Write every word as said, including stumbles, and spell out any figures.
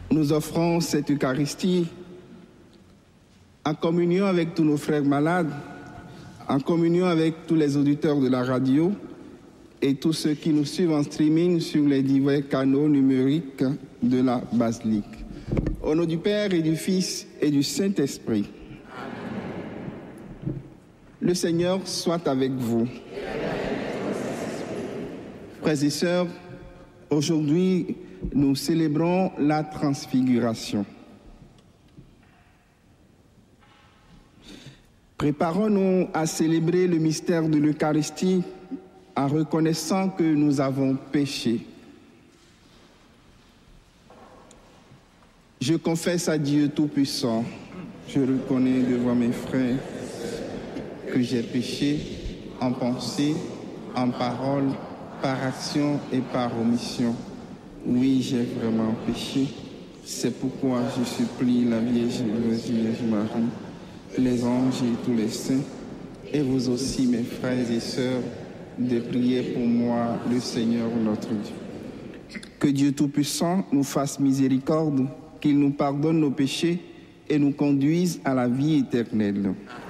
nous offrons cette Eucharistie en communion avec tous nos frères malades, en communion avec tous les auditeurs de la radio et tous ceux qui nous suivent en streaming sur les divers canaux numériques de la Basilique. Au nom du Père et du Fils et du Saint-Esprit. Le Seigneur soit avec vous. Frères et sœurs, aujourd'hui, nous célébrons la transfiguration. Préparons-nous à célébrer le mystère de l'Eucharistie en reconnaissant que nous avons péché. Je confesse à Dieu Tout-Puissant, je reconnais devant mes frères que j'ai péché en pensée, en parole, par action et par omission. Oui, j'ai vraiment péché. C'est pourquoi je supplie la Vierge, la Vierge Marie, les anges et tous les saints, et vous aussi, mes frères et sœurs, de prier pour moi, le Seigneur notre Dieu. Que Dieu Tout-Puissant nous fasse miséricorde, qu'il nous pardonne nos péchés et nous conduise à la vie éternelle.